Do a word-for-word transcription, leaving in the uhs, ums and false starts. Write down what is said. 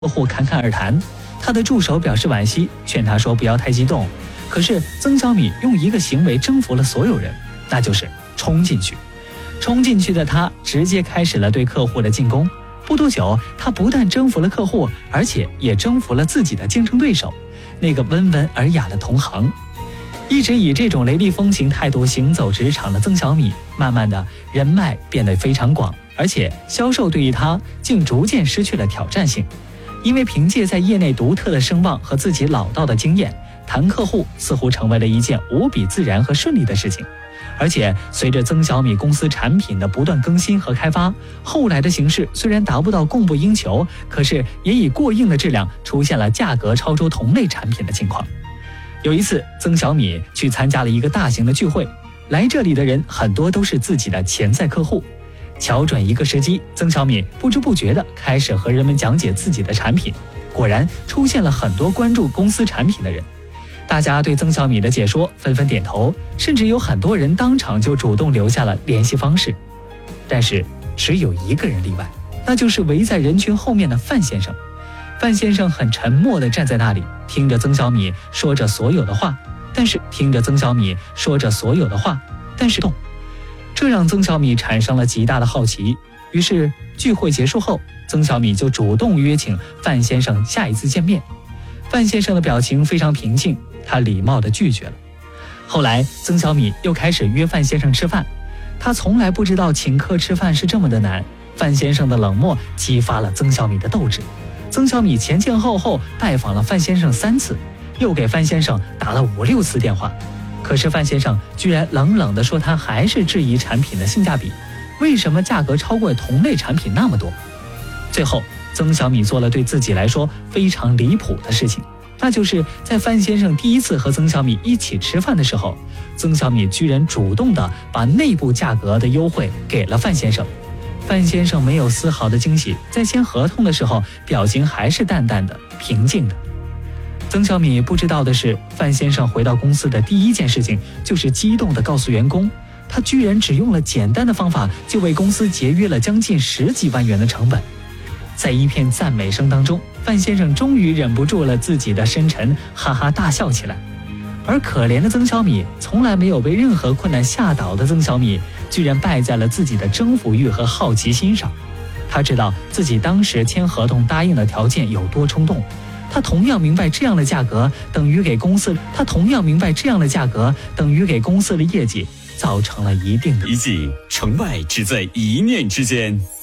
客户侃侃而谈。他的助手表示惋惜，劝他说不要太激动。可是曾小米用一个行为征服了所有人，那就是冲进去。冲进去的他直接开始了对客户的进攻。不多久，他不但征服了客户，而且也征服了自己的竞争对手，那个温文尔雅的同行。一直以这种雷厉风行态度行走职场的曾小米，慢慢的人脉变得非常广，而且销售对于他竟逐渐失去了挑战性。因为凭借在业内独特的声望和自己老道的经验，谈客户似乎成为了一件无比自然和顺利的事情。而且随着曾小米公司产品的不断更新和开发，后来的形势虽然达不到供不应求，可是也以过硬的质量出现了价格超出同类产品的情况。有一次，曾小米去参加了一个大型的聚会，来这里的人很多都是自己的潜在客户。瞧准一个时机，曾小米不知不觉地开始和人们讲解自己的产品，果然出现了很多关注公司产品的人。大家对曾小米的解说纷纷点头，甚至有很多人当场就主动留下了联系方式。但是只有一个人例外，那就是围在人群后面的范先生。范先生很沉默地站在那里，听着曾小米说着所有的话，但是听着曾小米说着所有的话，但是动。这让曾小米产生了极大的好奇。于是聚会结束后，曾小米就主动约请范先生下一次见面。范先生的表情非常平静，他礼貌地拒绝了。后来曾小米又开始约范先生吃饭，他从来不知道请客吃饭是这么的难。范先生的冷漠激发了曾小米的斗志。曾小米前前后后拜访了范先生三次，又给范先生打了五六次电话，可是范先生居然冷冷地说他还是质疑产品的性价比，为什么价格超过同类产品那么多？最后曾小米做了对自己来说非常离谱的事情，那就是在范先生第一次和曾小米一起吃饭的时候，曾小米居然主动地把内部价格的优惠给了范先生。范先生没有丝毫的惊喜，在签合同的时候表情还是淡淡的平静的。曾小米不知道的是，范先生回到公司的第一件事情就是激动地告诉员工，他居然只用了简单的方法就为公司节约了将近十几万元的成本。在一片赞美声当中，范先生终于忍不住了自己的深沉，哈哈大笑起来。而可怜的曾小米，从来没有被任何困难吓倒的曾小米，居然败在了自己的征服欲和好奇心上。他知道自己当时签合同答应的条件有多冲动，他同样明白这样的价格等于给公司，他同样明白这样的价格等于给公司的业绩造成了一定的一计，成败只在一念之间。